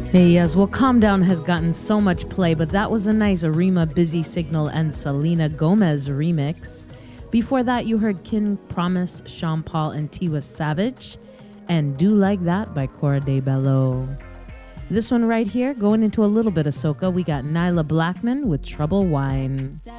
Hey, yes, well, Calm Down has gotten so much play, but that was a nice Arima Busy Signal and Selena Gomez remix. Before that, you heard Kin Promise, Sean Paul, and Tiwa Savage, and Do Like That by Cora De Bello. This one right here, going into a little bit of soca, we got Nyla Blackman with Trouble Wine.